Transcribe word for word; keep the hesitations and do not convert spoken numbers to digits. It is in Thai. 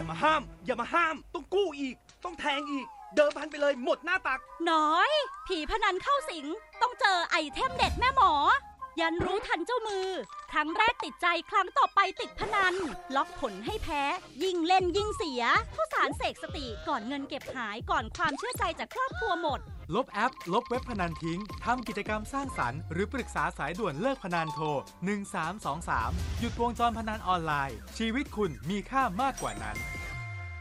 มาห้ามอย่ามาห้ามต้องกู้อีกต้องแทงอีกเดิมพันไปเลยหมดหน้าตักน้อยผีพนันเข้าสิงต้องเจอไอเทมเด็ดแม่หมอยันรู้ทันเจ้ามือครั้งแรกติดใจครั้งต่อไปติดพนันล็อกผลให้แพ้ยิ่งเล่นยิ่งเสียข้าวสารเสกสติก่อนเงินเก็บหายก่อนความเชื่อใจจากครอบครัวหมดลบแอปลบเว็บพนันทิ้งทำกิจกรรมสร้างสรรค์หรือปรึกษาสายด่วนเลิกพนันโทรหนึ่งสามสองสามหยุดวงจรพนันออนไลน์ชีวิตคุณมีค่ามากกว่านั้น